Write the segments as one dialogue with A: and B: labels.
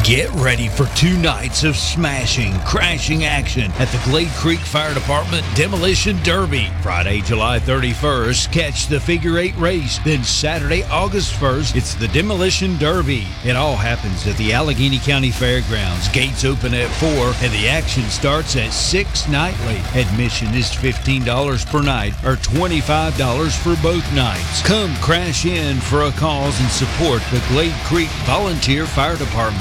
A: Get ready for 2 nights of smashing, crashing action at the Glade Creek Fire Department Demolition Derby. Friday, July 31st, catch the figure 8 race. Then Saturday, August 1st, it's the Demolition Derby. It all happens at the Allegheny County Fairgrounds. Gates open at 4 and the action starts at 6 nightly. Admission is $15 per night or $25 for both nights. Come crash in for a cause and support the Glade Creek Volunteer Fire Department.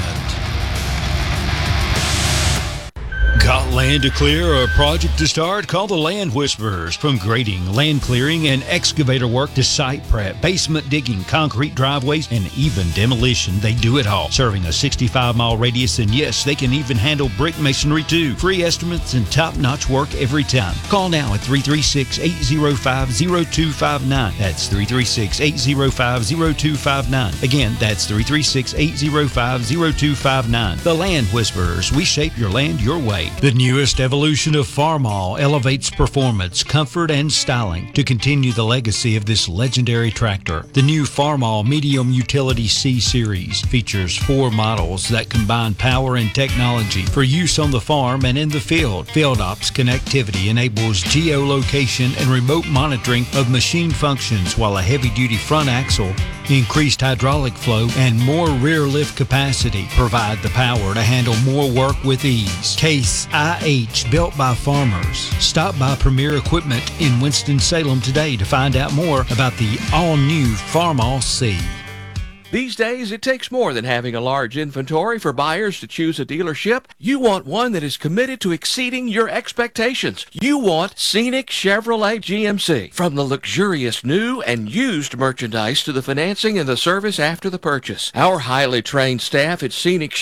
A: Got land to clear or a project to start? Call the Land Whisperers. From grading, land clearing, and excavator work to site prep, basement digging, concrete driveways, and even demolition, they do it all. Serving a 65-mile radius, and yes, they can even handle brick masonry too. Free estimates and top-notch work every time. Call now at 336-805-0259. That's 336-805-0259. Again, that's 336-805-0259. The Land Whisperers. We shape your land your way. The newest evolution of Farmall elevates performance, comfort, and styling to continue the legacy of this legendary tractor. The new Farmall Medium Utility C Series features 4 models that combine power and technology for use on the farm and in the field. Field Ops connectivity enables geolocation and remote monitoring of machine functions, while a heavy-duty front axle, increased hydraulic flow, and more rear lift capacity provide the power to handle more work with ease. Case IH, built by farmers. Stop by Premier Equipment in Winston-Salem today to find out more about the all-new Farmall C.
B: These days, it takes more than having a large inventory for buyers to choose a dealership. You want one that is committed to exceeding your expectations. You want Scenic Chevrolet GMC. From the luxurious new and used merchandise to the financing and the service after the purchase, our highly trained staff at Scenic